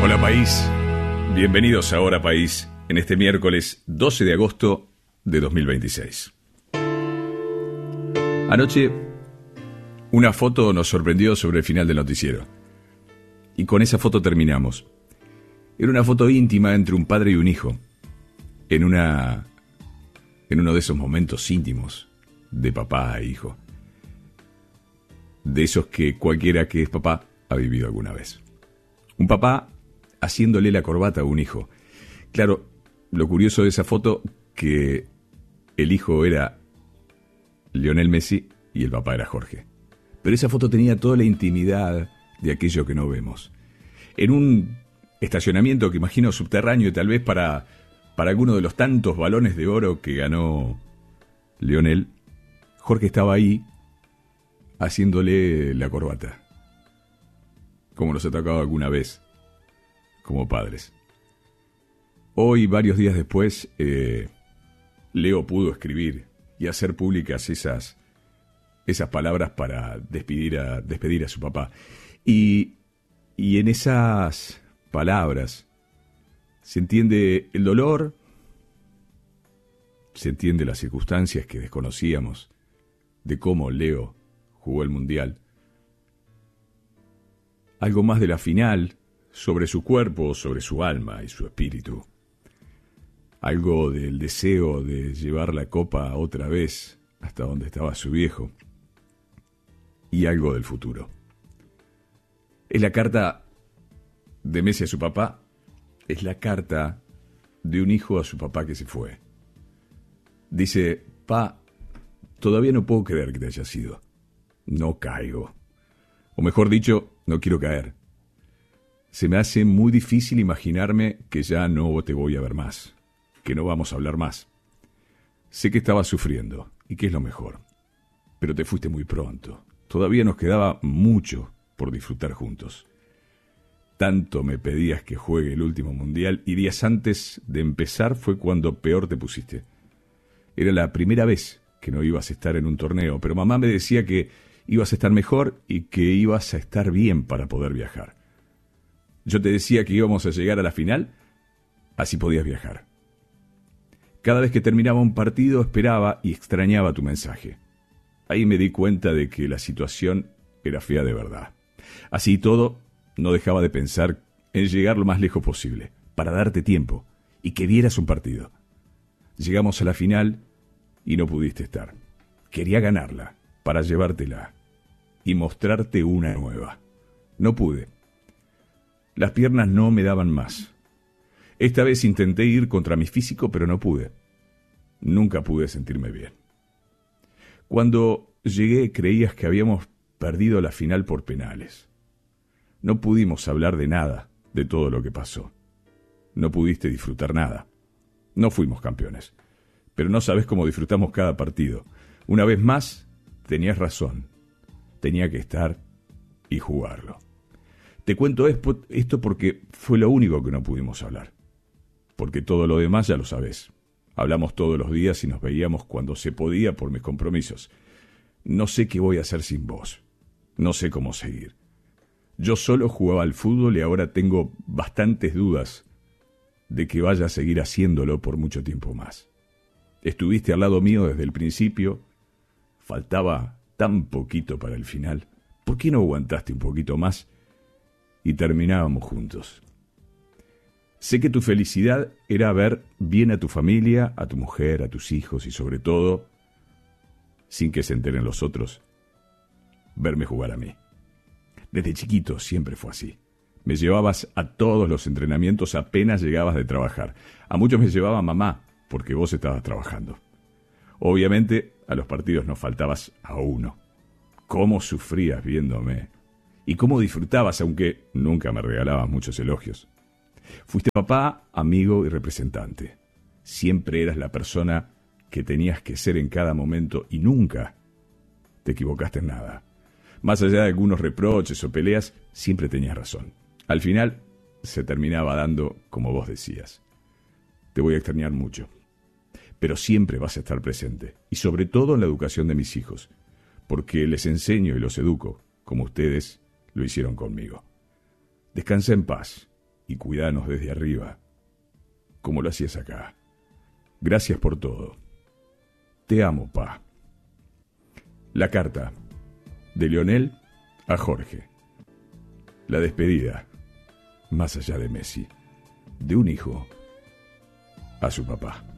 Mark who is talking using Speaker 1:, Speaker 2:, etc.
Speaker 1: Hola país, bienvenidos a Hora País en este miércoles 12 de agosto de 2026. Anoche una foto nos sorprendió sobre el final del noticiero y con esa foto terminamos. Era una foto íntima entre un padre y un hijo en uno de esos momentos íntimos de papá e hijo, de esos que cualquiera que es papá ha vivido alguna vez. Un papá haciéndole la corbata a un hijo. Claro, lo curioso de esa foto, que el hijo era Lionel Messi y el papá era Jorge. Pero esa foto tenía toda la intimidad de aquello que no vemos. En un estacionamiento que imagino subterráneo, tal vez para alguno de los tantos balones de oro que ganó Lionel, Jorge estaba ahí haciéndole la corbata, como nos ha tocado alguna vez como padres. Hoy, varios días después, Leo pudo escribir y hacer públicas esas palabras para despedir a su papá. Y en esas palabras se entiende el dolor, se entiende las circunstancias que desconocíamos de cómo Leo jugó el Mundial. Algo más de la final, sobre su cuerpo, sobre su alma y su espíritu. Algo del deseo de llevar la copa otra vez hasta donde estaba su viejo. Y algo del futuro. Es la carta de Messi a su papá. Es la carta de un hijo a su papá que se fue. Dice: pa, todavía no puedo creer que te hayas ido. No caigo. O mejor dicho, no quiero caer. Se me hace muy difícil imaginarme que ya no te voy a ver más, que no vamos a hablar más. Sé que estabas sufriendo, y que es lo mejor. Pero te fuiste muy pronto. Todavía nos quedaba mucho por disfrutar juntos. Tanto me pedías que juegue el último mundial, y días antes de empezar fue cuando peor te pusiste. Era la primera vez que no ibas a estar en un torneo, pero mamá me decía que ibas a estar mejor y que ibas a estar bien para poder viajar. Yo te decía que íbamos a llegar a la final, así podías viajar. Cada vez que terminaba un partido esperaba y extrañaba tu mensaje. Ahí me di cuenta de que la situación era fea de verdad. Así y todo, no dejaba de pensar en llegar lo más lejos posible, para darte tiempo y que vieras un partido. Llegamos a la final y no pudiste estar. Quería ganarla para llevártela y mostrarte una nueva. No pude. Las piernas no me daban más. Esta vez intenté ir contra mi físico, pero no pude. Nunca pude sentirme bien. Cuando llegué creías que habíamos perdido la final por penales. No pudimos hablar de nada, de todo lo que pasó. No pudiste disfrutar nada. No fuimos campeones. Pero no sabes cómo disfrutamos cada partido. Una vez más, tenías razón. Tenía que estar y jugarlo. Te cuento esto porque fue lo único que no pudimos hablar. Porque todo lo demás ya lo sabés. Hablamos todos los días y nos veíamos cuando se podía por mis compromisos. No sé qué voy a hacer sin vos. No sé cómo seguir. Yo solo jugaba al fútbol y ahora tengo bastantes dudas de que vaya a seguir haciéndolo por mucho tiempo más. Estuviste al lado mío desde el principio. Faltaba tan poquito para el final. ¿Por qué no aguantaste un poquito más y terminábamos juntos? Sé que tu felicidad era ver bien a tu familia, a tu mujer, a tus hijos y sobre todo, sin que se enteren los otros, verme jugar a mí. Desde chiquito siempre fue así. Me llevabas a todos los entrenamientos apenas llegabas de trabajar. A muchos me llevaba mamá, porque vos estabas trabajando. Obviamente, a los partidos no faltabas a uno. Cómo sufrías viéndome. Y cómo disfrutabas, aunque nunca me regalabas muchos elogios. Fuiste papá, amigo y representante. Siempre eras la persona que tenías que ser en cada momento y nunca te equivocaste en nada. Más allá de algunos reproches o peleas, siempre tenías razón. Al final, se terminaba dando como vos decías. Te voy a extrañar mucho. Pero siempre vas a estar presente. Y sobre todo en la educación de mis hijos. Porque les enseño y los educo, como ustedes lo hicieron conmigo. Descansa en paz. y cuidanos desde arriba, como lo hacías acá. Gracias por todo. Te amo, pa. La carta de Lionel a Jorge. La despedida, más allá de Messi, de un hijo a su papá.